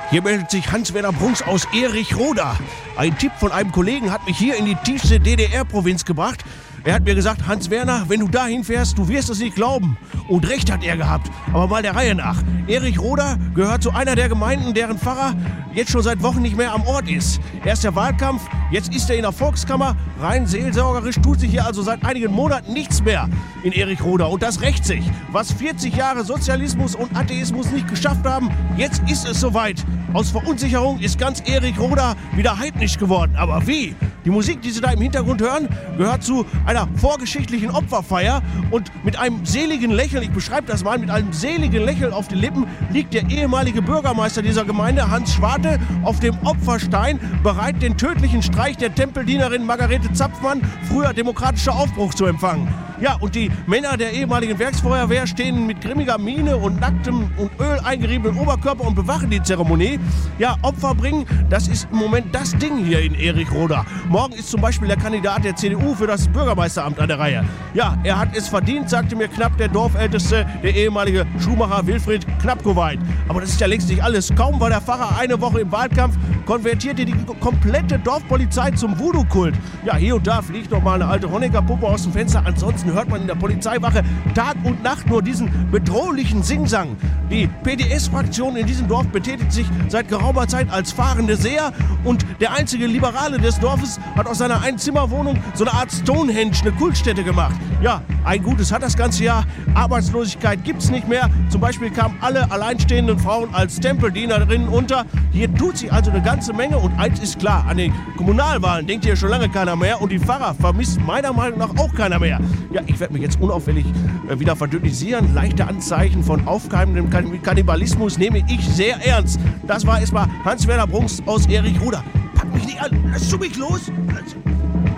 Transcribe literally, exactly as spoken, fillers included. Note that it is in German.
Hier meldet sich Hans-Werner Brunks aus Erichroda. Ein Tipp von einem Kollegen hat mich hier in die tiefste D D R-Provinz gebracht. Er hat mir gesagt, Hans-Werner, wenn du dahin fährst, du wirst es nicht glauben. Und recht hat er gehabt. Aber mal der Reihe nach. Erichroda gehört zu einer der Gemeinden, deren Pfarrer jetzt schon seit Wochen nicht mehr am Ort ist. Erst der Wahlkampf, jetzt ist er in der Volkskammer. Rein seelsorgerisch tut sich hier also seit einigen Monaten nichts mehr in Erichroda. Und das rächt sich. Was vierzig Jahre Sozialismus und Atheismus nicht geschafft haben, jetzt ist es soweit. Aus Verunsicherung ist ganz Erichroda wieder heidnisch geworden. Aber wie? Die Musik, die Sie da im Hintergrund hören, gehört zu einer vorgeschichtlichen Opferfeier. Und mit einem seligen Lächeln, ich beschreibe das mal, mit einem seligen Lächeln auf den Lippen liegt der ehemalige Bürgermeister dieser Gemeinde, Hans Schwarte, auf dem Opferstein, bereit, den tödlichen Streich der Tempeldienerin Margarete Zapfmann, früher demokratischer Aufbruch, zu empfangen. Ja, und die Männer der ehemaligen Werksfeuerwehr stehen mit grimmiger Miene und nacktem und Öl eingeriebenen Oberkörper und bewachen die Zeremonie. Ja, Opfer bringen, das ist im Moment das Ding hier in Erichroda. Morgen ist zum Beispiel der Kandidat der C D U für das Bürgermeisteramt an der Reihe. Ja, er hat es verdient, sagte mir knapp der Dorfälteste, der ehemalige Schuhmacher Wilfried Knappkoweit. Aber das ist ja längst nicht alles. Kaum war der Pfarrer eine Woche im Wahlkampf, konvertierte die komplette Dorfpolizei zum Voodoo-Kult. Ja, hier und da fliegt noch mal eine alte Honecker-Puppe aus dem Fenster. Ansonsten hört man in der Polizeiwache Tag und Nacht nur diesen bedrohlichen Singsang. Die P D S-Fraktion in diesem Dorf betätigt sich seit geraumer Zeit als fahrende Seher und der einzige Liberale des Dorfes hat aus seiner Einzimmerwohnung so eine Art Stonehenge, eine Kultstätte gemacht. Ja, ein Gutes hat das ganze Jahr. Arbeitslosigkeit gibt's nicht mehr. Zum Beispiel kamen alle alleinstehenden Frauen als Tempeldienerinnen unter. Hier tut sich also eine ganze Menge und eins ist klar, an den Kommunalwahlen denkt hier schon lange keiner mehr und die Pfarrer vermisst meiner Meinung nach auch keiner mehr. Ja, ich werde mich jetzt unauffällig äh, wieder verdünnisieren. Leichte Anzeichen von aufkeimendem Kann- Kannibalismus nehme ich sehr ernst. Das war erstmal Hans-Werner Brunks aus Erichroda. Pack mich nicht an, lass du mich los. Lass